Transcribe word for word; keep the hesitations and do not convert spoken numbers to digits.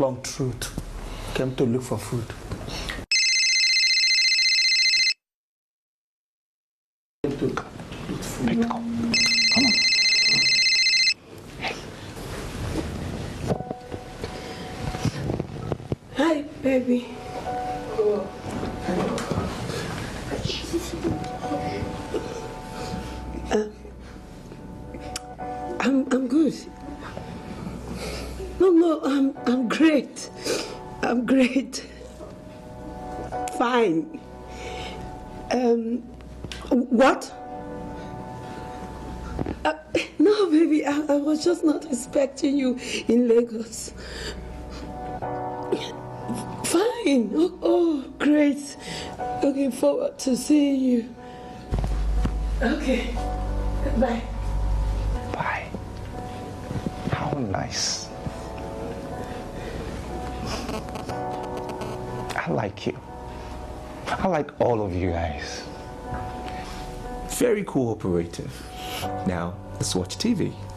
blunt truth. Came to look for food. Came to look for food. Come on. Hey. Hi, baby. Oh. Uh, I'm I'm good. No, no, I'm I'm great. I'm great. Fine. Um, what? Uh, no, baby, I, I was just not expecting you in Lagos. Fine. Oh, oh, great. Looking forward to seeing you. Okay. Bye. Bye. How nice. I like you. I like all of you guys. Very cooperative. Now, let's watch T V.